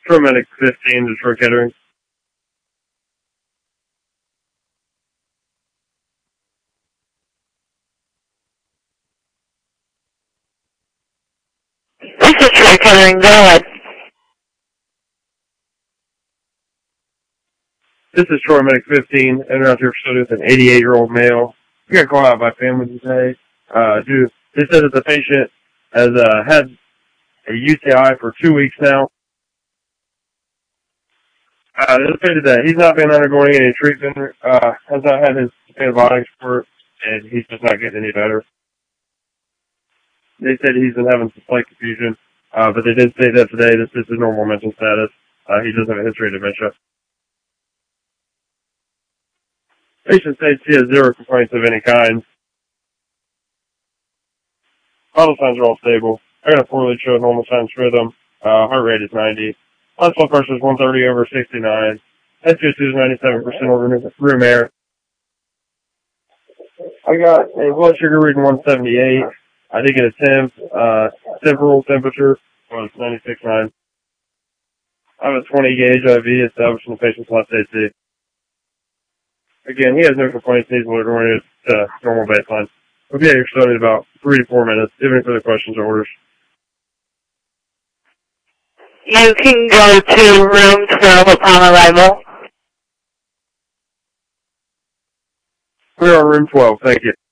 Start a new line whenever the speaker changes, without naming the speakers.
Paramedic 15, Detroit Kettering.
This is Detroit Kettering, go ahead.
This is Troy Medic 15, entered out to your facility with an 88-year-old male. We got called out by family today. They said that the patient has had a UTI for 2 weeks now. They stated that he's not been undergoing any treatment, has not had his antibiotics for it, and he's just not getting any better. They said he's been having some slight confusion, but they did say that today this is a normal mental status. He doesn't have a history of dementia. Patient states he has zero complaints of any kind. Vital signs are all stable. I got a 4-lead show with normal signs rhythm. Heart rate is 90. Blood pressure is 130 over 69. SpO2 is 97% over room air. I got a blood sugar reading 178. I did get a temp. Temporal temperature was 96.9. I have a 20 gauge IV established in the patient's left AC. Again, he has no complaints. He's oriented to normal baseline. We'll be at your facility in about 3 to 4 minutes. Do you have any further questions or orders?
You can go to room 12 upon arrival.
We're on room 12. Thank you.